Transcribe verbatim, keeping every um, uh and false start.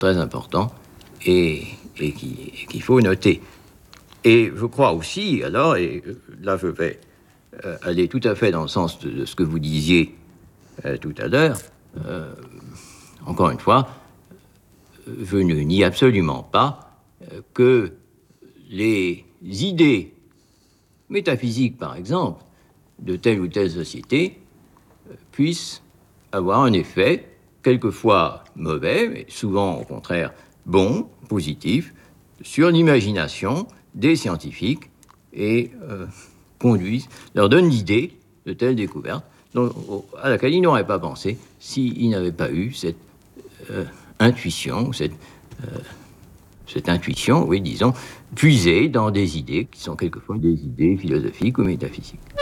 très important et, et qui, qu'il faut noter. Et je crois aussi, alors, et là je vais euh, aller tout à fait dans le sens de, de ce que vous disiez euh, tout à l'heure, euh, encore une fois, je ne nie absolument pas euh, que les idées métaphysiques, par exemple, de telle ou telle société euh, puissent avoir un effet, quelquefois mauvais, mais souvent au contraire bon, positif, sur l'imagination des scientifiques et euh, conduisent, leur donnent l'idée de telles découvertes dont, à laquelle ils n'auraient pas pensé s'ils n'avaient pas eu cette euh, intuition, cette, euh, cette intuition, oui, disons, puisée dans des idées qui sont quelquefois des idées philosophiques ou métaphysiques.